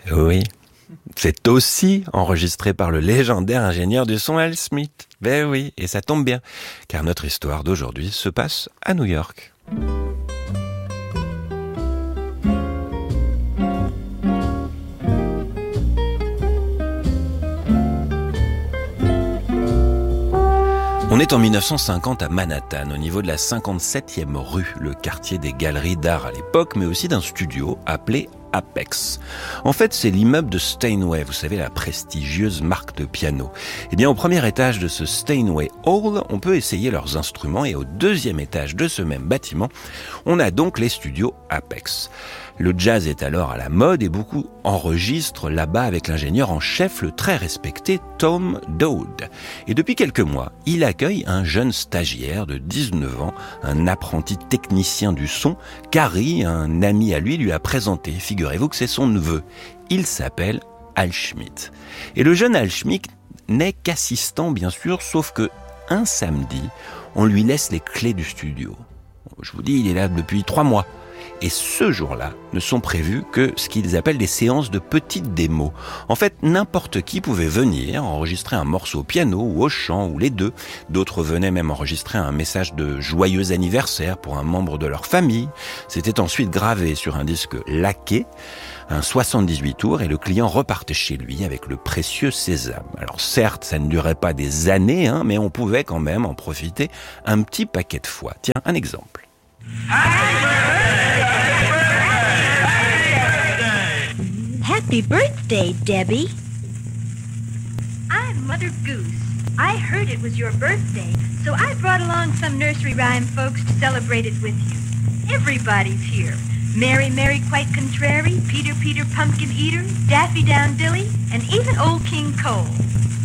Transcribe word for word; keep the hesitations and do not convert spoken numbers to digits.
Oui, c'est aussi enregistré par le légendaire ingénieur du son Al Smith. Ben oui, et ça tombe bien, car notre histoire d'aujourd'hui se passe à New York. On est en dix-neuf cent cinquante à Manhattan, au niveau de la cinquante-septième rue, le quartier des galeries d'art à l'époque, mais aussi d'un studio appelé Apex. En fait, c'est l'immeuble de Steinway, vous savez, la prestigieuse marque de piano. Eh bien, au premier étage de ce Steinway Hall, on peut essayer leurs instruments, et au deuxième étage de ce même bâtiment, on a donc les studios Apex. Le jazz est alors à la mode et beaucoup enregistrent là-bas avec l'ingénieur en chef, le très respecté Tom Dowd. Et depuis quelques mois, il accueille un jeune stagiaire de dix-neuf ans, un apprenti technicien du son, qu'Harry, un ami à lui, lui a présenté. Figurez-vous que c'est son neveu. Il s'appelle Al Schmitt. Et le jeune Al Schmitt n'est qu'assistant, bien sûr, sauf que un samedi, on lui laisse les clés du studio. Je vous dis, il est là depuis trois mois. Et ce jour-là, ne sont prévues que ce qu'ils appellent des séances de petites démos. En fait, n'importe qui pouvait venir enregistrer un morceau au piano ou au chant ou les deux. D'autres venaient même enregistrer un message de joyeux anniversaire pour un membre de leur famille. C'était ensuite gravé sur un disque laqué, un soixante-dix-huit tours, et le client repartait chez lui avec le précieux sésame. Alors certes, ça ne durait pas des années, hein, mais on pouvait quand même en profiter un petit paquet de fois. Tiens, un exemple. Happy birthday, Debbie. I'm Mother Goose. I heard it was your birthday, so I brought along some nursery rhyme folks to celebrate it with you. Everybody's here. Mary, Mary, quite contrary, Peter, Peter, pumpkin eater, Daffy Down Dilly, and even Old King Cole.